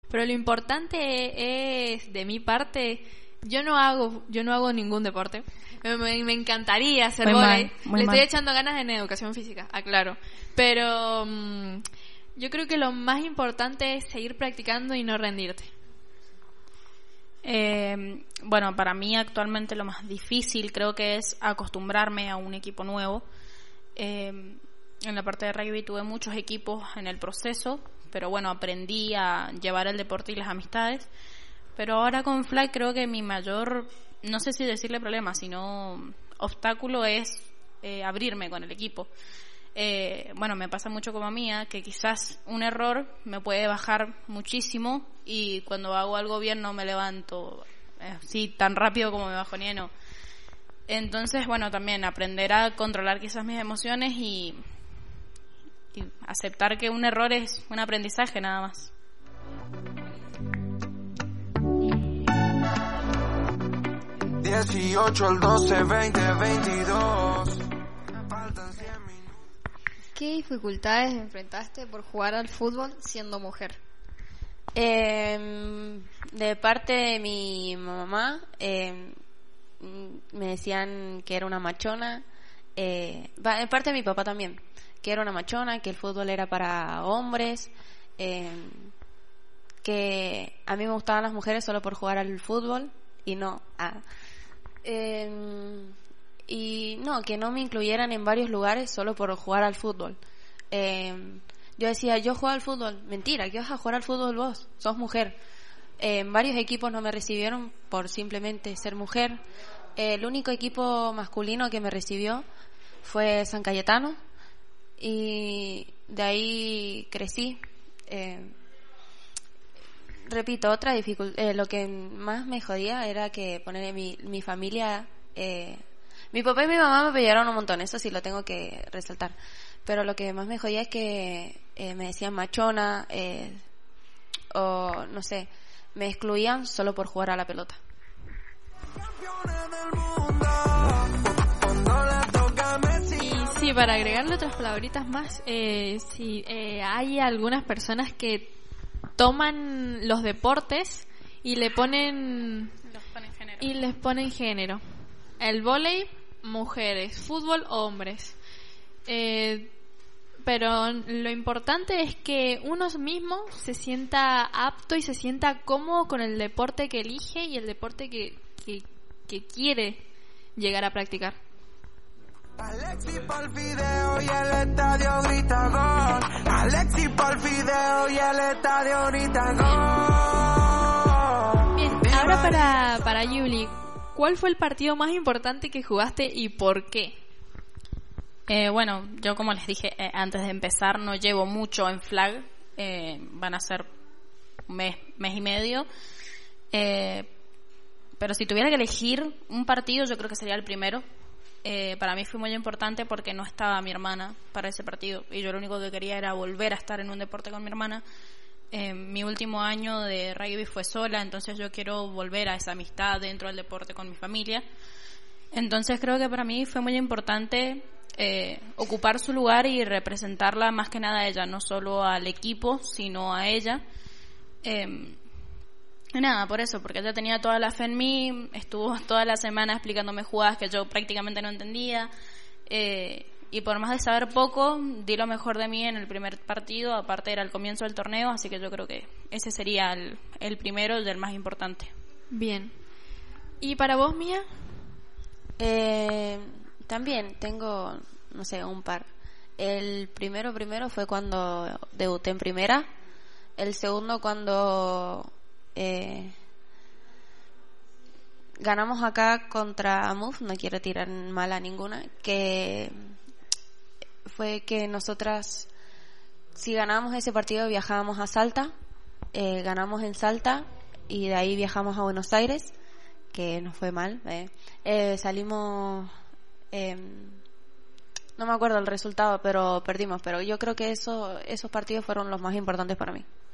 Pero lo importante es, de mi parte, yo no hago ningún deporte. Me encantaría hacer vóley. Le estoy echando ganas en educación física, aclaro. Pero yo creo que lo más importante es seguir practicando y no rendirte. Bueno, para mí actualmente lo más difícil creo que es acostumbrarme a un equipo nuevo. En la parte de rugby tuve muchos equipos en el proceso, pero bueno, aprendí a llevar el deporte y las amistades. Pero ahora con flag creo que mi mayor, no sé si decirle problema, sino obstáculo es abrirme con el equipo. Bueno, me pasa mucho como a Mía, que quizás un error me puede bajar muchísimo y cuando hago algo bien no me levanto así tan rápido como me bajoneo, no. Entonces, bueno, también aprender a controlar quizás mis emociones y aceptar que un error es un aprendizaje nada más. ...18 al 12, 20, 22... ¿Qué dificultades enfrentaste por jugar al fútbol siendo mujer? De parte de mi mamá, me decían que era una machona. De parte de mi papá también, que era una machona, que el fútbol era para hombres, que a mí me gustaban las mujeres solo por jugar al fútbol y no. Y no, que no me incluyeran en varios lugares solo por jugar al fútbol. Yo decía, yo juego al fútbol. Mentira, ¿qué vas a jugar al fútbol vos? Sos mujer. Varios equipos no me recibieron por simplemente ser mujer. El único equipo masculino que me recibió fue San Cayetano y de ahí crecí. Repito, otra dificultad, lo que más me jodía era que poner mi familia... Mi papá y mi mamá me apoyaron un montón, eso sí lo tengo que resaltar. Pero lo que más me jodía es que me decían machona, o no sé, me excluían solo por jugar a la pelota. Y sí, para agregarle otras palabritas más, sí, hay algunas personas que toman los deportes y les ponen género. El vóley, mujeres, fútbol, hombres. Pero lo importante es que uno mismo se sienta apto y se sienta cómodo con el deporte que elige y el deporte que quiere llegar a practicar. Alexis pa'l video y el estadio grita gol. Alexis pa'l video y el estadio grita gol. Bien, ahora para Yuli, ¿cuál fue el partido más importante que jugaste y por qué? Bueno, yo como les dije antes de empezar, no llevo mucho en flag, van a ser un mes y medio, pero si tuviera que elegir un partido, yo creo que sería el primero. Para mí fue muy importante porque no estaba mi hermana para ese partido y yo lo único que quería era volver a estar en un deporte con mi hermana. Mi último año de rugby fue sola, entonces yo quiero volver a esa amistad dentro del deporte con mi familia. Entonces creo que para mí fue muy importante ocupar su lugar y representarla más que nada a ella, no solo al equipo, sino a ella. Y nada, por eso, porque ella tenía toda la fe en mí, estuvo toda la semana explicándome jugadas que yo prácticamente no entendía, y por más de saber poco, di lo mejor de mí en el primer partido, aparte era el comienzo del torneo, así que yo creo que ese sería el primero y el más importante. Bien. ¿Y para vos, Mía? También tengo, no sé, un par. El primero fue cuando debuté en primera. El segundo cuando ganamos acá contra MUF, no quiero tirar mal a ninguna, que fue que nosotras, si ganábamos ese partido, viajábamos a Salta, ganamos en Salta y de ahí viajamos a Buenos Aires, que nos fue mal, salimos, no me acuerdo el resultado, pero perdimos, pero yo creo que esos partidos fueron los más importantes para mí.